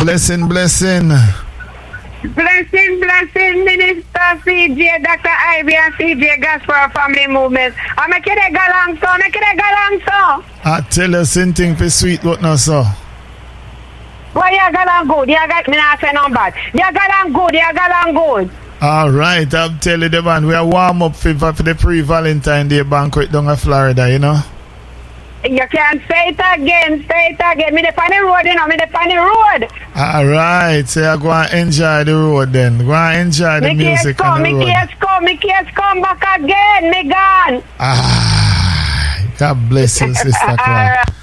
Blessing. Blessing, Minister CJ, Dr. Ivy and CJ Gospel Family Movement. I make it a galang so. I tell you something for sweet what now, sir. Why you galang good? You got me not say no bad. You galang good. All right, I'm telling you, man, we are warm up for the pre-Valentine Day banquet down in Florida, you know. You can say it again. Me the funny road, you know, me the funny road. All right, so you go and enjoy the road then. Go and enjoy the music on the road. Me case come back again, me gone. God bless you, Sister Clark.